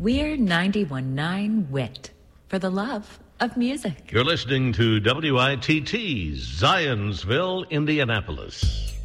We're 91.9 WIT for the love of music. You're listening to WITT, Zionsville, Indianapolis.